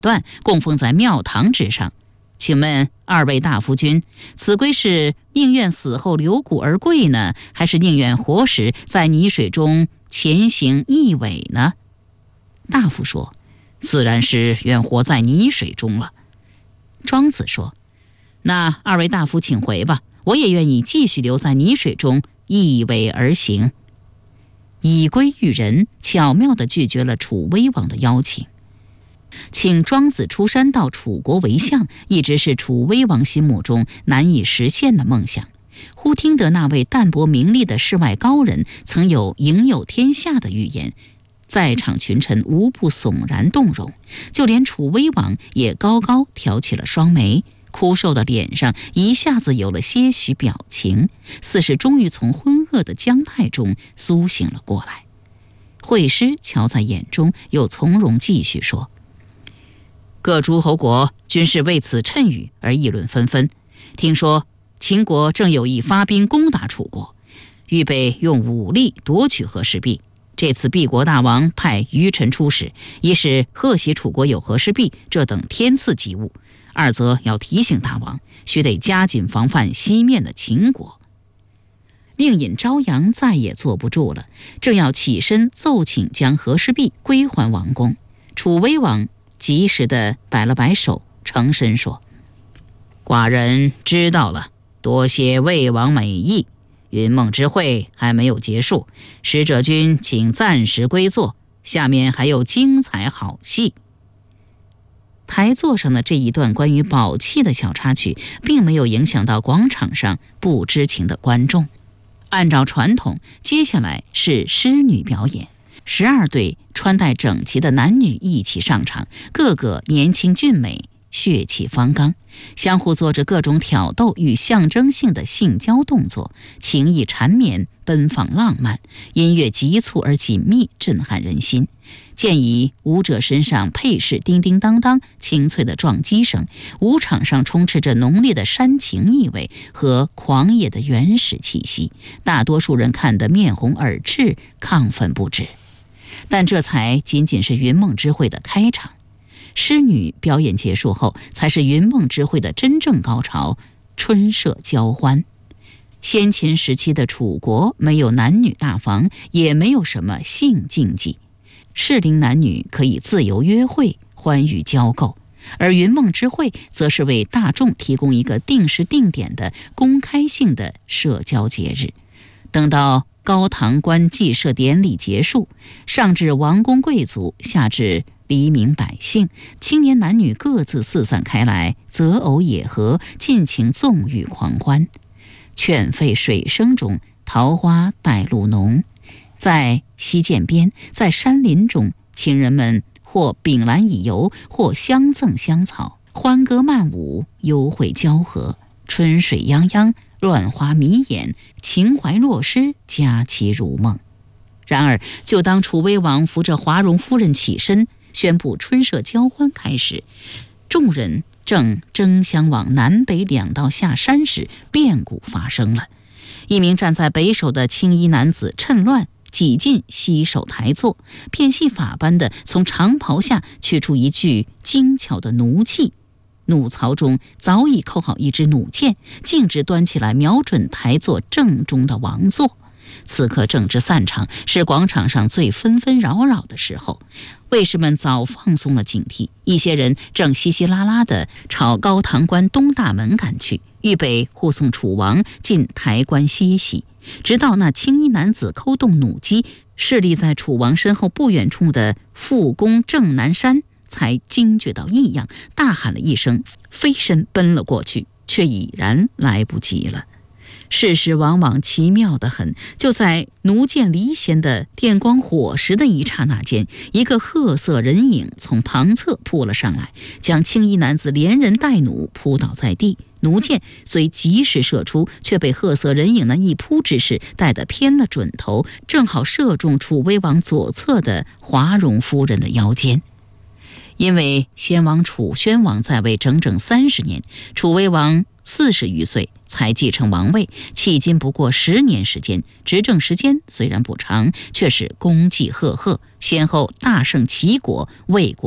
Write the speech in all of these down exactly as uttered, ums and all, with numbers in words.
缎，供奉在庙堂之上。请问二位大夫君，此龟是宁愿死后留骨而跪呢，还是宁愿活时在泥水中前行一尾呢？大夫说：自然是愿活在泥水中了。庄子说：那二位大夫请回吧，我也愿意继续留在泥水中一尾而行。以龟喻人，巧妙地拒绝了楚威王的邀请。请庄子出山到楚国为相，一直是楚威王心目中难以实现的梦想。忽听得那位淡泊名利的世外高人曾有赢有天下的预言，在场群臣无不悚然动容，就连楚威王也高高挑起了双眉，枯瘦的脸上一下子有了些许表情，似是终于从昏噩的僵态中苏醒了过来。惠施瞧在眼中，又从容继续说：各诸侯国均是为此谶语而议论纷纷。听说秦国正有意发兵攻打楚国，预备用武力夺取和氏璧。这次敝国大王派余臣出使，一是贺喜楚国有和氏璧这等天赐吉物，二则要提醒大王，须得加紧防范西面的秦国。令尹朝阳再也坐不住了，正要起身奏请将和氏璧归还王宫，楚威王及时地摆了摆手，诚身说：寡人知道了，多谢魏王美意。云梦之会还没有结束，使者君请暂时归坐，下面还有精彩好戏。台座上的这一段关于宝器的小插曲，并没有影响到广场上不知情的观众。按照传统，接下来是狮女表演。十二对穿戴整齐的男女一起上场，个个年轻俊美，血气方刚，相互做着各种挑逗与象征性的性交动作，情意缠绵，奔放浪漫，音乐急促而紧密，震撼人心。见以舞者身上配饰叮叮当当清脆的撞击声，舞场上充斥着浓烈的煽情意味和狂野的原始气息，大多数人看得面红耳赤，亢奋不止。但这才仅仅是云梦之会的开场，狮女表演结束后，才是云梦之会的真正高潮——春社交欢。先秦时期的楚国没有男女大房，也没有什么性禁忌，适龄男女可以自由约会，欢愉交媾，而云梦之会则是为大众提供一个定时定点的公开性的社交节日。等到高堂观祭社典礼结束，上至王公贵族，下至黎民百姓，青年男女各自四散开来，择偶野合，尽情纵欲狂欢。犬吠水声中，桃花带露浓。在溪涧边，在山林中，情人们或秉兰以游，或相赠香草，欢歌漫舞，幽会交合，春水泱泱，乱花迷眼，情怀若诗，佳期如梦。然而就当楚威王扶着华容夫人起身，宣布春社交欢开始，众人正争相往南北两道下山时，变故发生了。一名站在北首的青衣男子趁乱挤进西首台座，片戏法般的从长袍下取出一具精巧的弩器，弩槽中早已扣好一支弩箭，径直端起来瞄准台座正中的王座。此刻正值散场，是广场上最纷纷扰扰的时候，卫士们早放松了警惕，一些人正稀稀拉拉地朝高堂观东大门赶去，预备护送楚王进台观歇息。直到那青衣男子扣动弩机，侍立在楚王身后不远处的副公郑南山才惊觉到异样，大喊了一声，飞身奔了过去，却已然来不及了。事实往往奇妙得很，就在弩箭离弦的电光火石的一刹那间，一个褐色人影从旁侧扑了上来，将青衣男子连人带弩扑倒在地。弩箭虽及时射出，却被褐色人影那一扑之势带得偏了准头，正好射中楚威王左侧的华容夫人的腰间。因为先王楚宣王在位整整三十年，楚威王四十余岁才继承王位，迄今不过十年时间，执政时间虽然不长，却是功绩赫赫，先后大胜齐国、魏国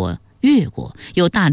越国，又大